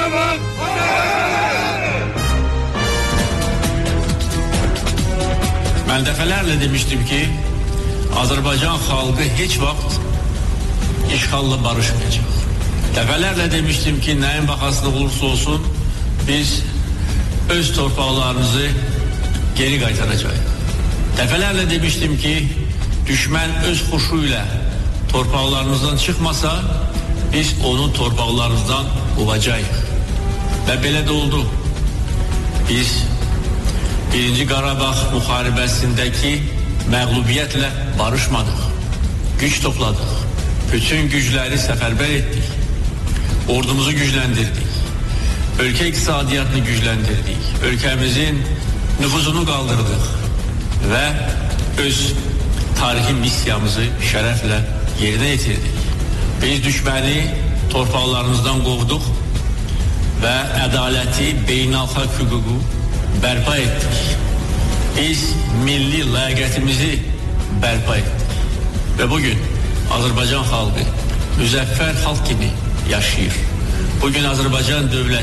Ben dəfələrlə demiştim ki, Azərbaycan xalqı heç vaxt işğalla barışmayacaq. Dəfələrlə demiştim ki, nəyin bahasına olursa olsun, biz öz torpaqlarımızı geri qaytaracağıq. Dəfələrlə demiştim ki, düşmən öz xoşu ilə torpaqlarımızdan çıxmasa, biz onu torpaqlarımızdan qovacağıq. Və belə də oldu. Biz 1-ci Qarabağ müharibəsindəki məğlubiyyətlə barışmadıq. Güc topladıq. Bütün gücləri səfərbər etdik. Ordumuzu gücləndirdik. Ölkə iqtisadiyyatını gücləndirdik. Ölkəmizin nüfuzunu qaldırdıq. Və öz tarixi missiyamızı şərəflə yerinə yetirdik. Biz düşməni torpaqlarımızdan qovduq və ədaləti, beynəlxalq hüququ bərpa etdik. Biz milli ləyaqətimizi bərpa etdik. Və bugün Azərbaycan xalqı müzəffər xalq kimi yaşayır. Bugün Azərbaycan dövləti